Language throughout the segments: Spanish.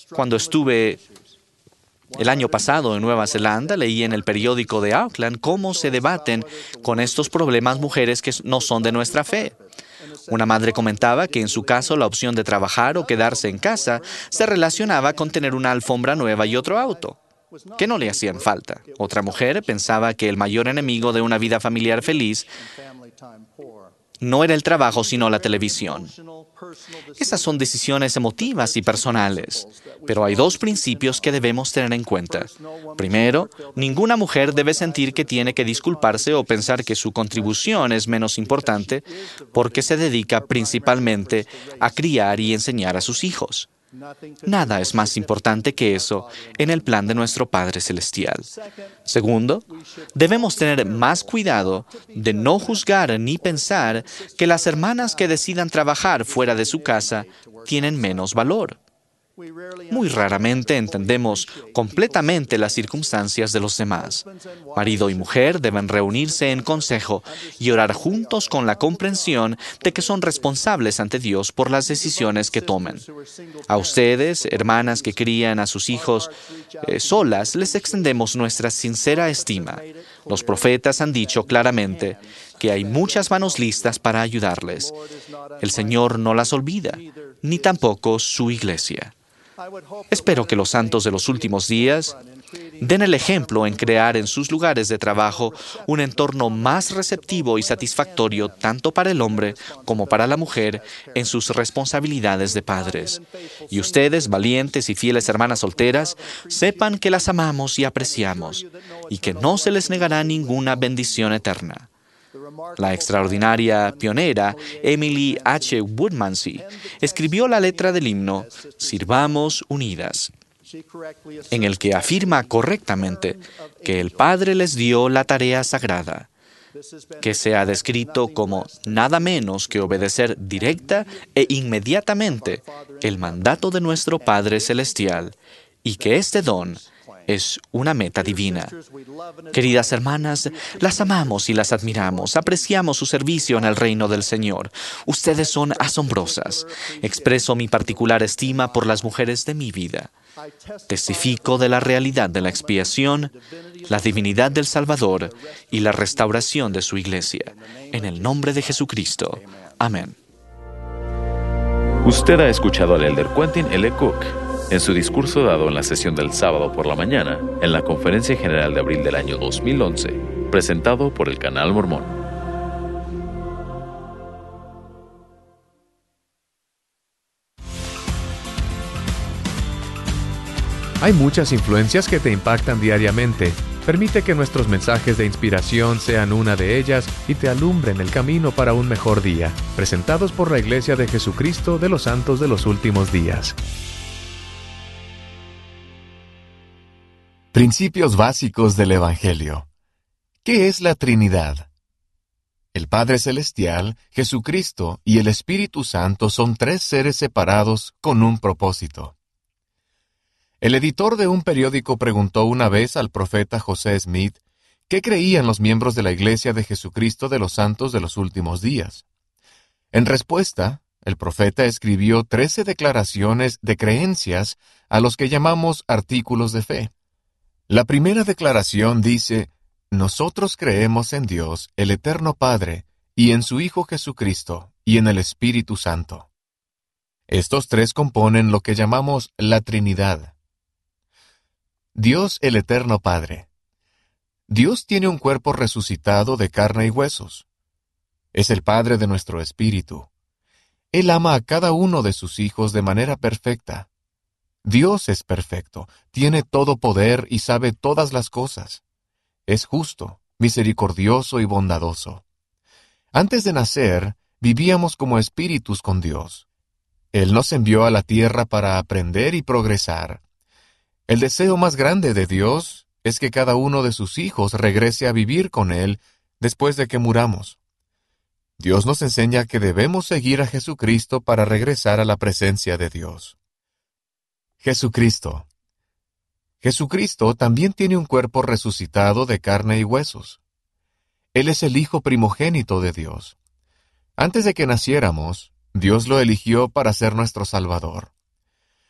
Cuando estuve el año pasado en Nueva Zelanda, leí en el periódico de Auckland cómo se debaten con estos problemas mujeres que no son de nuestra fe. Una madre comentaba que en su caso la opción de trabajar o quedarse en casa se relacionaba con tener una alfombra nueva y otro auto, que no le hacían falta. Otra mujer pensaba que el mayor enemigo de una vida familiar feliz no era el trabajo, sino la televisión. Esas son decisiones emotivas y personales, pero hay dos principios que debemos tener en cuenta. Primero, ninguna mujer debe sentir que tiene que disculparse o pensar que su contribución es menos importante porque se dedica principalmente a criar y enseñar a sus hijos. Nada es más importante que eso en el plan de nuestro Padre Celestial. Segundo, debemos tener más cuidado de no juzgar ni pensar que las hermanas que decidan trabajar fuera de su casa tienen menos valor. Muy raramente entendemos completamente las circunstancias de los demás. Marido y mujer deben reunirse en consejo y orar juntos con la comprensión de que son responsables ante Dios por las decisiones que tomen. A ustedes, hermanas que crían a sus hijos solas, les extendemos nuestra sincera estima. Los profetas han dicho claramente que hay muchas manos listas para ayudarles. El Señor no las olvida, ni tampoco su iglesia. Espero que los santos de los últimos días den el ejemplo en crear en sus lugares de trabajo un entorno más receptivo y satisfactorio tanto para el hombre como para la mujer en sus responsabilidades de padres. Y ustedes, valientes y fieles hermanas solteras, sepan que las amamos y apreciamos y que no se les negará ninguna bendición eterna. La extraordinaria pionera Emily H. Woodmansey escribió la letra del himno Sirvamos Unidas, en el que afirma correctamente que el Padre les dio la tarea sagrada, que se ha descrito como nada menos que obedecer directa e inmediatamente el mandato de nuestro Padre Celestial, y que este don es una meta divina. Queridas hermanas, las amamos y las admiramos, apreciamos su servicio en el reino del Señor. Ustedes son asombrosas. Expreso mi particular estima por las mujeres de mi vida. Testifico de la realidad de la expiación, la divinidad del Salvador y la restauración de su iglesia. En el nombre de Jesucristo. Amén. Usted ha escuchado al elder Quentin L. Cook en su discurso dado en la sesión del sábado por la mañana en la Conferencia General de abril del año 2011, presentado por el Canal Mormón. Hay muchas influencias que te impactan diariamente. Permite que nuestros mensajes de inspiración sean una de ellas y te alumbren el camino para un mejor día. Presentados por la Iglesia de Jesucristo de los Santos de los Últimos Días. Principios básicos del Evangelio. ¿Qué es la Trinidad? El Padre Celestial, Jesucristo y el Espíritu Santo son tres seres separados con un propósito. El editor de un periódico preguntó una vez al profeta José Smith qué creían los miembros de la Iglesia de Jesucristo de los Santos de los Últimos Días. En respuesta, el profeta escribió 13 declaraciones de creencias a los que llamamos artículos de fe. La primera declaración dice: nosotros creemos en Dios, el Eterno Padre, y en su Hijo Jesucristo, y en el Espíritu Santo. Estos tres componen lo que llamamos la Trinidad. Dios el Eterno Padre. Dios tiene un cuerpo resucitado de carne y huesos. Es el Padre de nuestro espíritu. Él ama a cada uno de sus hijos de manera perfecta. Dios es perfecto, tiene todo poder y sabe todas las cosas. Es justo, misericordioso y bondadoso. Antes de nacer, vivíamos como espíritus con Dios. Él nos envió a la tierra para aprender y progresar. El deseo más grande de Dios es que cada uno de sus hijos regrese a vivir con Él después de que muramos. Dios nos enseña que debemos seguir a Jesucristo para regresar a la presencia de Dios. Jesucristo. Jesucristo también tiene un cuerpo resucitado de carne y huesos. Él es el Hijo primogénito de Dios. Antes de que naciéramos, Dios lo eligió para ser nuestro Salvador.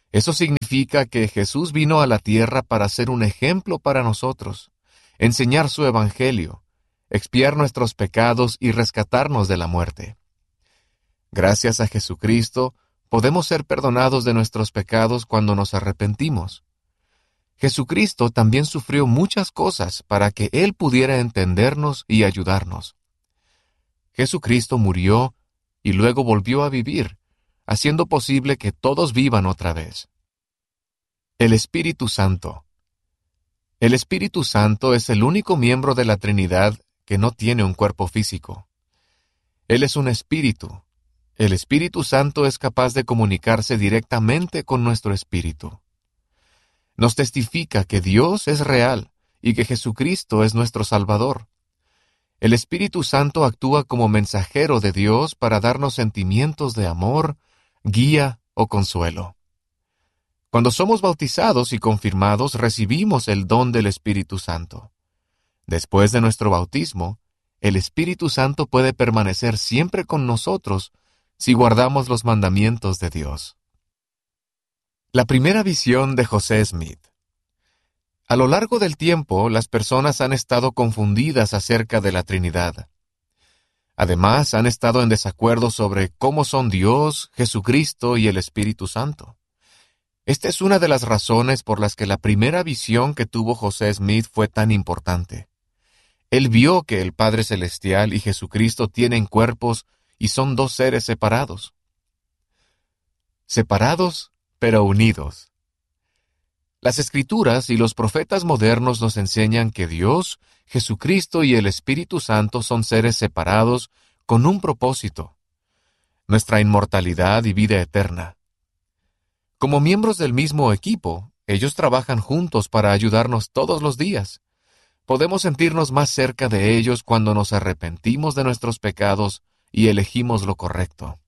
Eso significa que Jesús vino a la tierra para ser un ejemplo para nosotros, enseñar su evangelio, expiar nuestros pecados y rescatarnos de la muerte. Gracias a Jesucristo, podemos ser perdonados de nuestros pecados cuando nos arrepentimos. Jesucristo también sufrió muchas cosas para que Él pudiera entendernos y ayudarnos. Jesucristo murió y luego volvió a vivir, haciendo posible que todos vivan otra vez. El Espíritu Santo. El Espíritu Santo es el único miembro de la Trinidad que no tiene un cuerpo físico. Él es un espíritu. El Espíritu Santo es capaz de comunicarse directamente con nuestro espíritu. Nos testifica que Dios es real y que Jesucristo es nuestro Salvador. El Espíritu Santo actúa como mensajero de Dios para darnos sentimientos de amor, guía o consuelo. Cuando somos bautizados y confirmados, recibimos el don del Espíritu Santo. Después de nuestro bautismo, el Espíritu Santo puede permanecer siempre con nosotros si guardamos los mandamientos de Dios. La primera visión de José Smith. A lo largo del tiempo, las personas han estado confundidas acerca de la Trinidad. Además, han estado en desacuerdo sobre cómo son Dios, Jesucristo y el Espíritu Santo. Esta es una de las razones por las que la primera visión que tuvo José Smith fue tan importante. Él vio que el Padre Celestial y Jesucristo tienen cuerpos y son dos seres separados. Separados, pero unidos. Las Escrituras y los profetas modernos nos enseñan que Dios, Jesucristo y el Espíritu Santo son seres separados con un propósito: nuestra inmortalidad y vida eterna. Como miembros del mismo equipo, ellos trabajan juntos para ayudarnos todos los días. Podemos sentirnos más cerca de ellos cuando nos arrepentimos de nuestros pecados y elegimos lo correcto.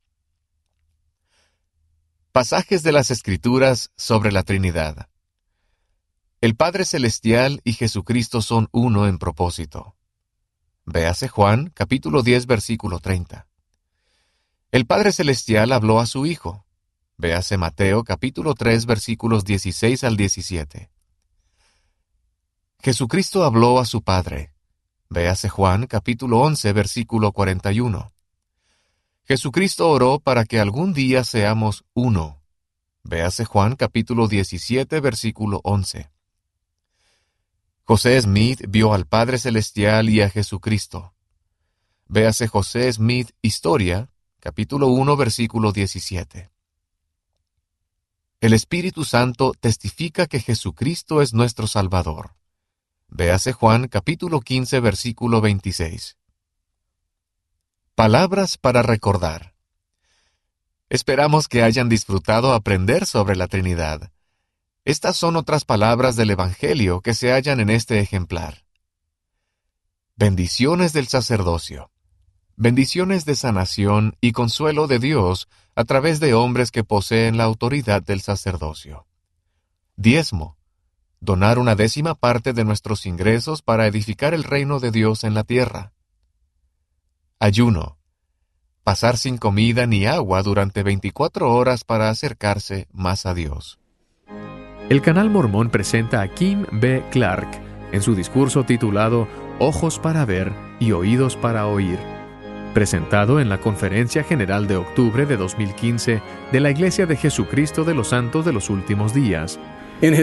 Pasajes de las Escrituras sobre la Trinidad. El Padre Celestial y Jesucristo son uno en propósito. Véase Juan, capítulo 10, versículo 30. El Padre Celestial habló a su Hijo. Véase Mateo, capítulo 3, versículos 16 al 17. Jesucristo habló a su Padre. Véase Juan, capítulo 11, versículo 41. Jesucristo oró para que algún día seamos uno. Véase Juan, capítulo 17, versículo 11. José Smith vio al Padre Celestial y a Jesucristo. Véase José Smith, Historia, capítulo 1, versículo 17. El Espíritu Santo testifica que Jesucristo es nuestro Salvador. Véase Juan, capítulo 15, versículo 26. Palabras para recordar. Esperamos que hayan disfrutado aprender sobre la Trinidad. Estas son otras palabras del Evangelio que se hallan en este ejemplar. Bendiciones del sacerdocio. Bendiciones de sanación y consuelo de Dios a través de hombres que poseen la autoridad del sacerdocio. Diezmo. Donar 1/10 parte de nuestros ingresos para edificar el reino de Dios en la tierra. Ayuno. Pasar sin comida ni agua durante 24 horas para acercarse más a Dios. El Canal Mormón presenta a Kim B. Clark en su discurso titulado Ojos para ver y oídos para oír, presentado en la Conferencia General de octubre de 2015 de la Iglesia de Jesucristo de los Santos de los Últimos Días. En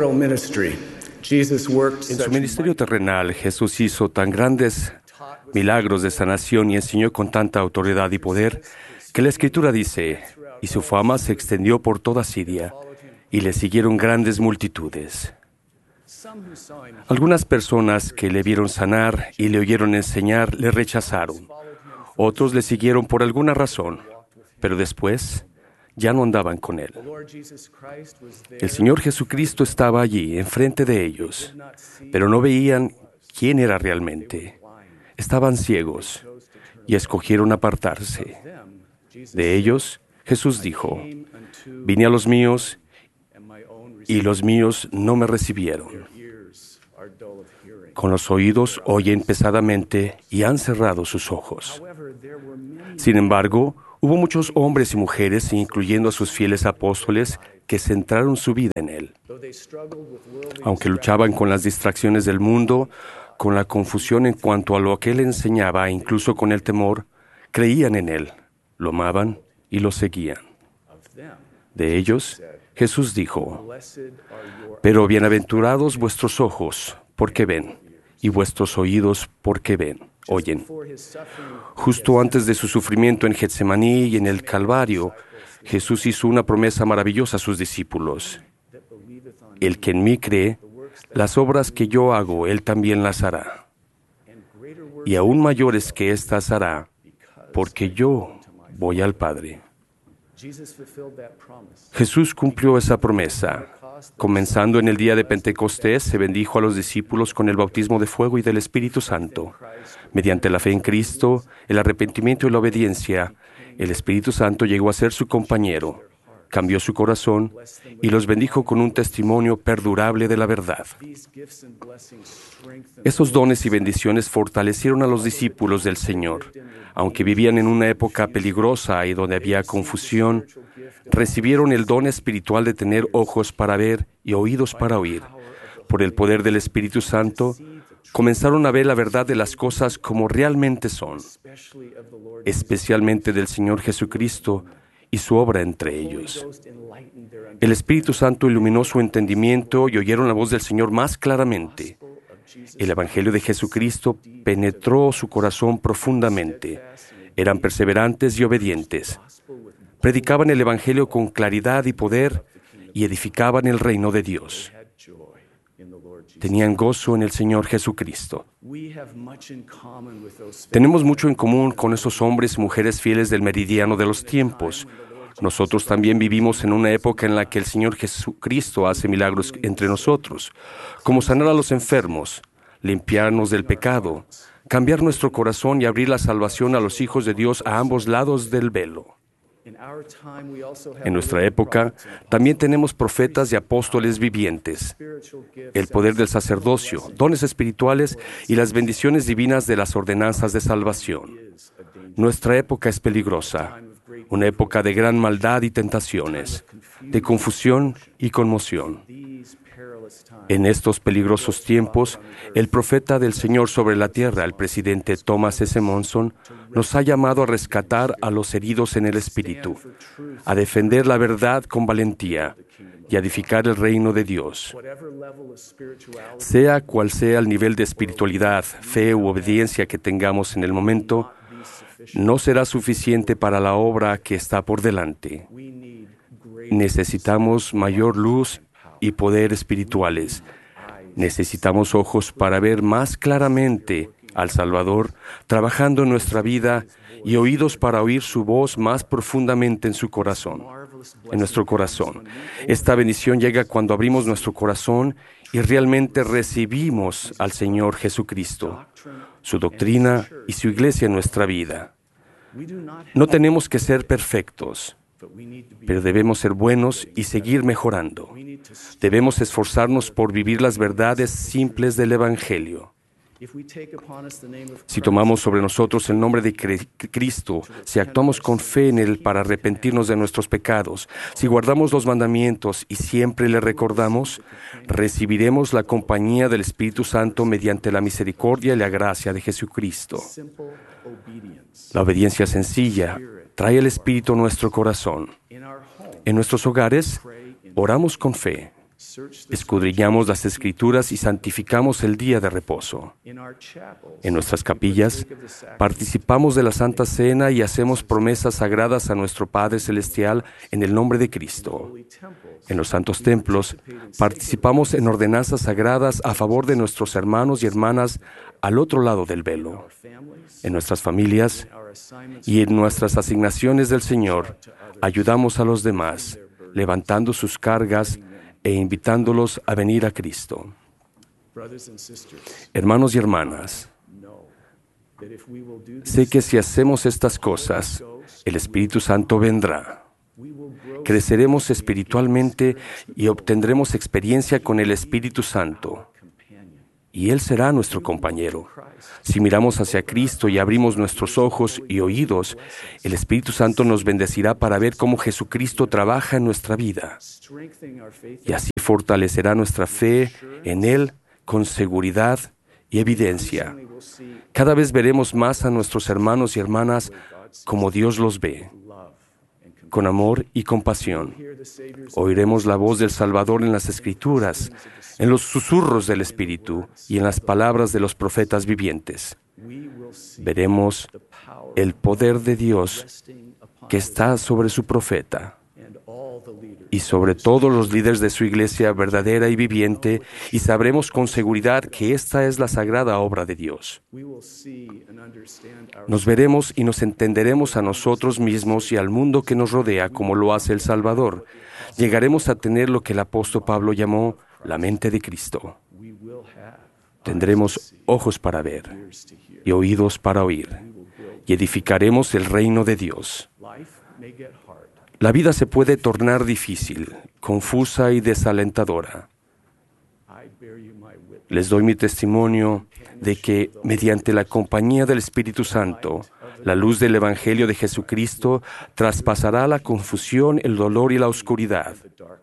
su ministerio terrenal, Jesús hizo tan grandes milagros de sanación y enseñó con tanta autoridad y poder que la Escritura dice, y su fama se extendió por toda Siria, y le siguieron grandes multitudes. Algunas personas que le vieron sanar y le oyeron enseñar le rechazaron. Otros le siguieron por alguna razón, pero después ya no andaban con él. El Señor Jesucristo estaba allí, enfrente de ellos, pero no veían quién era realmente. Estaban ciegos y escogieron apartarse. De ellos, Jesús dijo, «Vine a los míos, y los míos no me recibieron. Con los oídos oyen pesadamente y han cerrado sus ojos». Sin embargo, hubo muchos hombres y mujeres, incluyendo a sus fieles apóstoles, que centraron su vida en Él. Aunque luchaban con las distracciones del mundo, con la confusión en cuanto a lo que Él enseñaba, e incluso con el temor, creían en Él, lo amaban y lo seguían. De ellos, Jesús dijo: pero bienaventurados vuestros ojos, porque ven, y vuestros oídos, porque oyen. Justo antes de su sufrimiento en Getsemaní y en el Calvario, Jesús hizo una promesa maravillosa a sus discípulos: el que en mí cree, las obras que yo hago, él también las hará, y aún mayores que éstas hará, porque yo voy al Padre. Jesús cumplió esa promesa. Comenzando en el día de Pentecostés, se bendijo a los discípulos con el bautismo de fuego y del Espíritu Santo. Mediante la fe en Cristo, el arrepentimiento y la obediencia, el Espíritu Santo llegó a ser su compañero, cambió su corazón y los bendijo con un testimonio perdurable de la verdad. Esos dones y bendiciones fortalecieron a los discípulos del Señor. Aunque vivían en una época peligrosa y donde había confusión, recibieron el don espiritual de tener ojos para ver y oídos para oír. Por el poder del Espíritu Santo, comenzaron a ver la verdad de las cosas como realmente son, especialmente del Señor Jesucristo y su obra entre ellos. El Espíritu Santo iluminó su entendimiento y oyeron la voz del Señor más claramente. El Evangelio de Jesucristo penetró su corazón profundamente. Eran perseverantes y obedientes. Predicaban el Evangelio con claridad y poder y edificaban el reino de Dios. Tenían gozo en el Señor Jesucristo. Tenemos mucho en común con esos hombres y mujeres fieles del meridiano de los tiempos. Nosotros también vivimos en una época en la que el Señor Jesucristo hace milagros entre nosotros, como sanar a los enfermos, limpiarnos del pecado, cambiar nuestro corazón y abrir la salvación a los hijos de Dios a ambos lados del velo. En nuestra época, también tenemos profetas y apóstoles vivientes, el poder del sacerdocio, dones espirituales y las bendiciones divinas de las ordenanzas de salvación. Nuestra época es peligrosa, una época de gran maldad y tentaciones, de confusión y conmoción. En estos peligrosos tiempos, el profeta del Señor sobre la tierra, el presidente Thomas S. Monson, nos ha llamado a rescatar a los heridos en el espíritu, a defender la verdad con valentía y a edificar el reino de Dios. Sea cual sea el nivel de espiritualidad, fe u obediencia que tengamos en el momento, no será suficiente para la obra que está por delante. Necesitamos mayor luz y poder espirituales. Necesitamos ojos para ver más claramente al Salvador trabajando en nuestra vida y oídos para oír su voz más profundamente en su corazón, en nuestro corazón. Esta bendición llega cuando abrimos nuestro corazón y realmente recibimos al Señor Jesucristo, su doctrina y su iglesia en nuestra vida. No tenemos que ser perfectos, pero debemos ser buenos y seguir mejorando. Debemos esforzarnos por vivir las verdades simples del Evangelio. Si tomamos sobre nosotros el nombre de Cristo, si actuamos con fe en Él para arrepentirnos de nuestros pecados, si guardamos los mandamientos y siempre le recordamos, recibiremos la compañía del Espíritu Santo mediante la misericordia y la gracia de Jesucristo. La obediencia sencilla trae el Espíritu a nuestro corazón. En nuestros hogares, oramos con fe. Escudriñamos las Escrituras y santificamos el día de reposo. En nuestras capillas, participamos de la Santa Cena y hacemos promesas sagradas a nuestro Padre Celestial en el nombre de Cristo. En los santos templos, participamos en ordenanzas sagradas a favor de nuestros hermanos y hermanas al otro lado del velo. En nuestras familias y en nuestras asignaciones del Señor, ayudamos a los demás, levantando sus cargas e invitándolos a venir a Cristo. Hermanos y hermanas, sé que si hacemos estas cosas, el Espíritu Santo vendrá. Creceremos espiritualmente y obtendremos experiencia con el Espíritu Santo. y Él será nuestro compañero. Si miramos hacia Cristo y abrimos nuestros ojos y oídos, el Espíritu Santo nos bendecirá para ver cómo Jesucristo trabaja en nuestra vida. Y así fortalecerá nuestra fe en Él con seguridad y evidencia. Cada vez veremos más a nuestros hermanos y hermanas como Dios los ve, con amor y compasión. Oiremos la voz del Salvador en las Escrituras, en los susurros del Espíritu y en las palabras de los profetas vivientes. Veremos el poder de Dios que está sobre su profeta y sobre todos los líderes de su iglesia verdadera y viviente, y sabremos con seguridad que esta es la sagrada obra de Dios. Nos veremos y nos entenderemos a nosotros mismos y al mundo que nos rodea como lo hace el Salvador. Llegaremos a tener lo que el apóstol Pablo llamó la mente de Cristo. Tendremos ojos para ver y oídos para oír, y edificaremos el reino de Dios. La vida se puede tornar difícil, confusa y desalentadora. Les doy mi testimonio de que, mediante la compañía del Espíritu Santo, la luz del Evangelio de Jesucristo traspasará la confusión, el dolor y la oscuridad.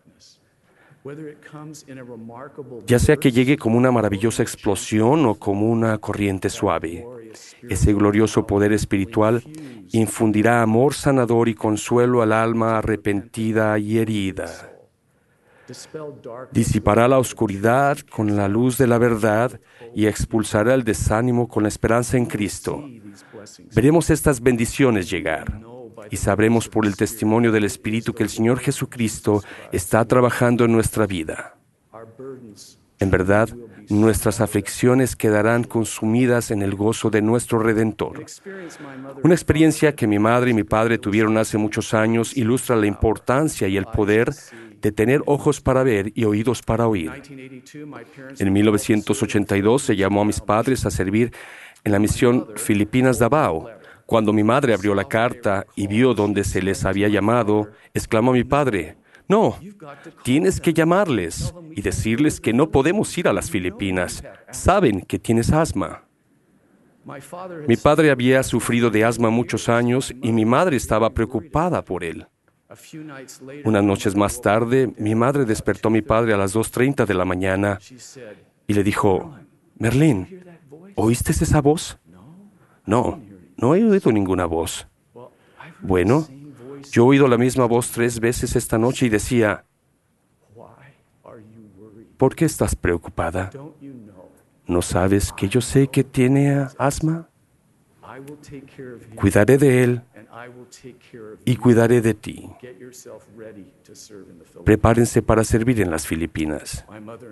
Ya sea que llegue como una maravillosa explosión o como una corriente suave, ese glorioso poder espiritual infundirá amor sanador y consuelo al alma arrepentida y herida. Disipará la oscuridad con la luz de la verdad y expulsará el desánimo con la esperanza en Cristo. Veremos estas bendiciones llegar y sabremos por el testimonio del Espíritu que el Señor Jesucristo está trabajando en nuestra vida. En verdad, nuestras aflicciones quedarán consumidas en el gozo de nuestro Redentor. Una experiencia que mi madre y mi padre tuvieron hace muchos años ilustra la importancia y el poder de tener ojos para ver y oídos para oír. En 1982 se llamó a mis padres a servir en la misión Filipinas Davao. Cuando mi madre abrió la carta y vio dónde se les había llamado, exclamó mi padre: «No, tienes que llamarles y decirles que no podemos ir a las Filipinas. Saben que tienes asma». Mi padre había sufrido de asma muchos años y mi madre estaba preocupada por él. Unas noches más tarde, mi madre despertó a mi padre a las 2:30 de la mañana y le dijo: «Merlín, ¿oíste esa voz?» «No, no he oído ninguna voz». «Bueno, yo he oído la misma voz 3 veces esta noche y decía: ¿por qué estás preocupada? ¿No sabes que yo sé que tiene asma? Cuidaré de él y cuidaré de ti. Prepárense para servir en las Filipinas».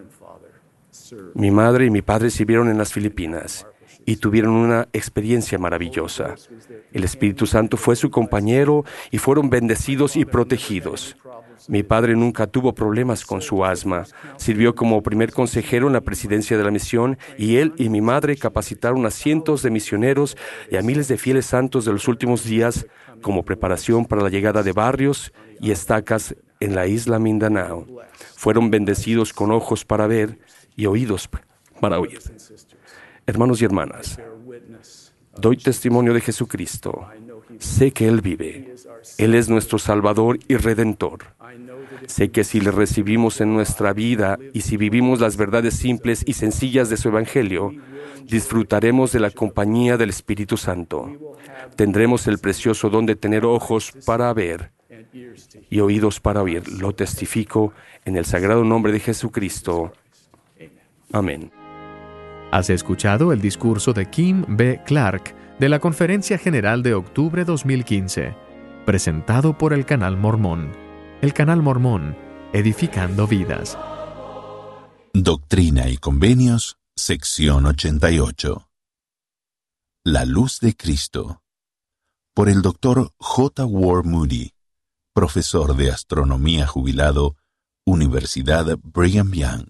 Mi madre y mi padre sirvieron en las Filipinas y tuvieron una experiencia maravillosa. El Espíritu Santo fue su compañero y fueron bendecidos y protegidos. Mi padre nunca tuvo problemas con su asma. Sirvió como primer consejero en la presidencia de la misión y él y mi madre capacitaron a cientos de misioneros y a miles de fieles santos de los últimos días como preparación para la llegada de barrios y estacas en la isla Mindanao. Fueron bendecidos con ojos para ver y oídos para oír. Hermanos y hermanas, doy testimonio de Jesucristo. Sé que Él vive. Él es nuestro Salvador y Redentor. Sé que si le recibimos en nuestra vida y si vivimos las verdades simples y sencillas de su Evangelio, disfrutaremos de la compañía del Espíritu Santo. Tendremos el precioso don de tener ojos para ver y oídos para oír. Lo testifico en el sagrado nombre de Jesucristo. Amén. Has escuchado el discurso de Kim B. Clark de la Conferencia General de octubre 2015, presentado por el Canal Mormón. El Canal Mormón, edificando vidas. Doctrina y Convenios, sección 88. La luz de Cristo. Por el Dr. J. Ward Moody, profesor de astronomía jubilado, Universidad Brigham Young.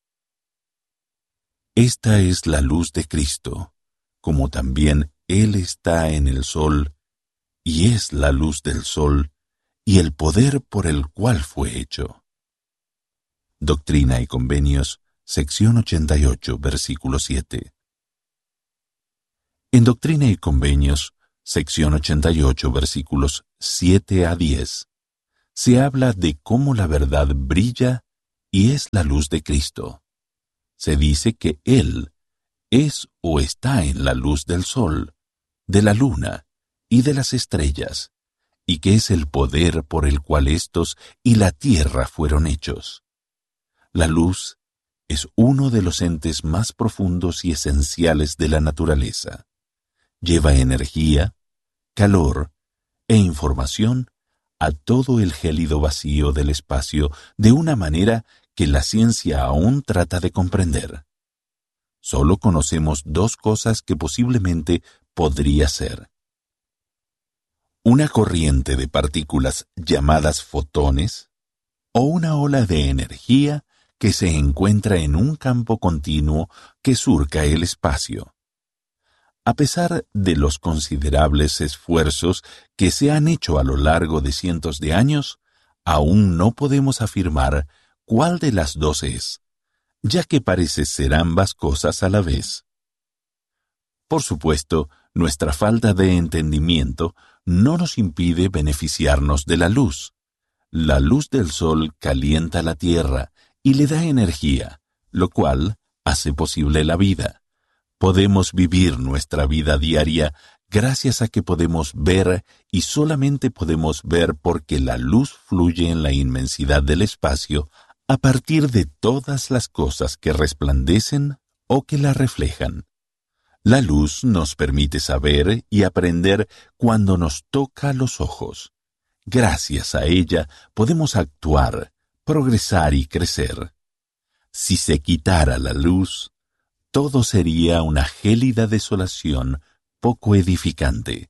Esta es la luz de Cristo, como también Él está en el sol, y es la luz del sol, y el poder por el cual fue hecho. Doctrina y Convenios, sección 88, versículo 7. En Doctrina y Convenios, sección 88, versículos 7 a 10, se habla de cómo la verdad brilla y es la luz de Cristo. Se dice que Él es o está en la luz del sol, de la luna y de las estrellas, y que es el poder por el cual estos y la tierra fueron hechos. La luz es uno de los entes más profundos y esenciales de la naturaleza. Lleva energía, calor e información a todo el gélido vacío del espacio de una manera que la ciencia aún trata de comprender. Solo conocemos dos cosas que posiblemente podría ser: una corriente de partículas llamadas fotones o una ola de energía que se encuentra en un campo continuo que surca el espacio. A pesar de los considerables esfuerzos que se han hecho a lo largo de cientos de años, aún no podemos afirmar cuál de las dos es, ya que parece ser ambas cosas a la vez. Por supuesto, nuestra falta de entendimiento no nos impide beneficiarnos de la luz. La luz del sol calienta la tierra y le da energía, lo cual hace posible la vida. Podemos vivir nuestra vida diaria gracias a que podemos ver, y solamente podemos ver porque la luz fluye en la inmensidad del espacio a partir de todas las cosas que resplandecen o que la reflejan. La luz nos permite saber y aprender cuando nos toca los ojos. Gracias a ella podemos actuar, progresar y crecer. Si se quitara la luz, todo sería una gélida desolación poco edificante.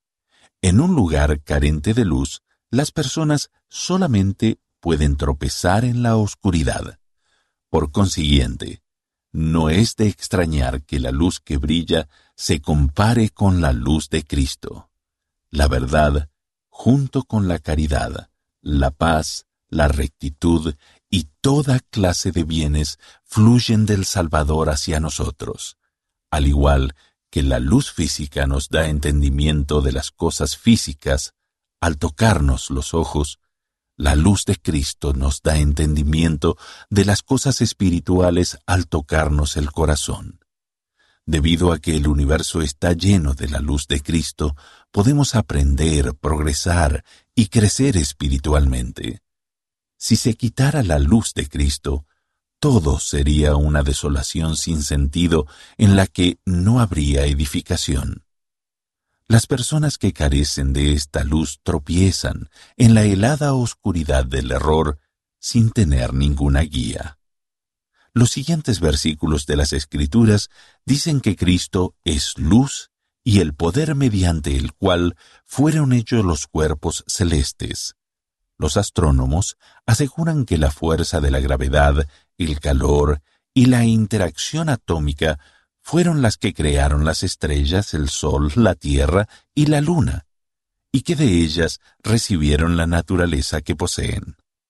En un lugar carente de luz, las personas solamente pueden tropezar en la oscuridad. Por consiguiente, no es de extrañar que la luz que brilla se compare con la luz de Cristo. La verdad, junto con la caridad, la paz, la rectitud y toda clase de bienes fluyen del Salvador hacia nosotros. Al igual que la luz física nos da entendimiento de las cosas físicas, al tocarnos los ojos, la luz de Cristo nos da entendimiento de las cosas espirituales al tocarnos el corazón. Debido a que el universo está lleno de la luz de Cristo, podemos aprender, progresar y crecer espiritualmente. Si se quitara la luz de Cristo, todo sería una desolación sin sentido en la que no habría edificación. Las personas que carecen de esta luz tropiezan en la helada oscuridad del error sin tener ninguna guía. Los siguientes versículos de las Escrituras dicen que Cristo es luz y el poder mediante el cual fueron hechos los cuerpos celestes. Los astrónomos aseguran que la fuerza de la gravedad, el calor y la interacción atómica fueron las que crearon las estrellas, el sol, la tierra y la luna, y que de ellas recibieron la naturaleza que poseen.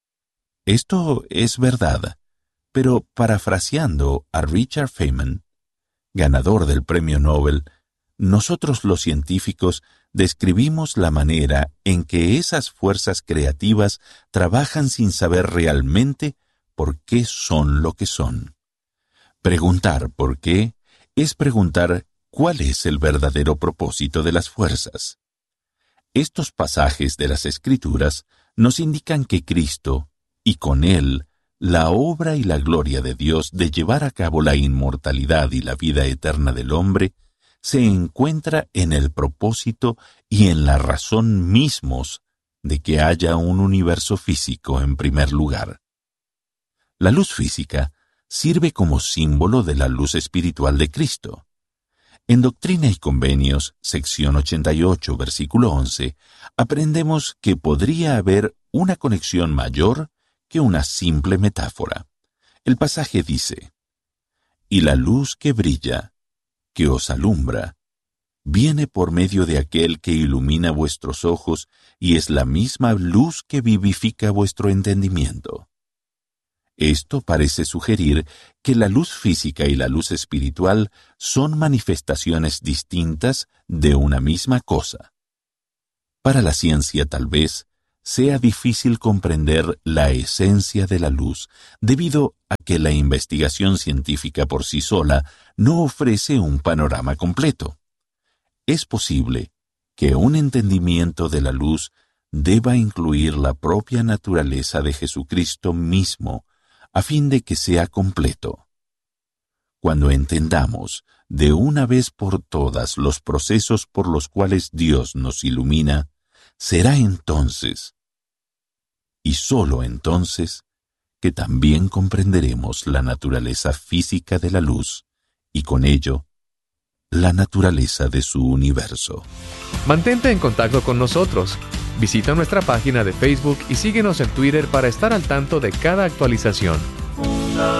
Esto es verdad, pero parafraseando a Richard Feynman, ganador del Premio Nobel, nosotros los científicos describimos la manera en que esas fuerzas creativas trabajan sin saber realmente por qué son lo que son. Preguntar por qué es preguntar cuál es el verdadero propósito de las fuerzas. Estos pasajes de las Escrituras nos indican que Cristo, y con Él, la obra y la gloria de Dios de llevar a cabo la inmortalidad y la vida eterna del hombre, se encuentra en el propósito y en la razón mismos de que haya un universo físico en primer lugar. La luz física sirve como símbolo de la luz espiritual de Cristo. En Doctrina y Convenios, sección 88, versículo 11, aprendemos que podría haber una conexión mayor que una simple metáfora. El pasaje dice: «Y la luz que brilla, que os alumbra, viene por medio de aquel que ilumina vuestros ojos y es la misma luz que vivifica vuestro entendimiento». Esto parece sugerir que la luz física y la luz espiritual son manifestaciones distintas de una misma cosa. Para la ciencia, tal vez, sea difícil comprender la esencia de la luz, debido a que la investigación científica por sí sola no ofrece un panorama completo. Es posible que un entendimiento de la luz deba incluir la propia naturaleza de Jesucristo mismo, a fin de que sea completo. Cuando entendamos de una vez por todas los procesos por los cuales Dios nos ilumina, será entonces, y sólo entonces, que también comprenderemos la naturaleza física de la luz y con ello, la naturaleza de su universo. Mantente en contacto con nosotros. Visita nuestra página de Facebook y síguenos en Twitter para estar al tanto de cada actualización.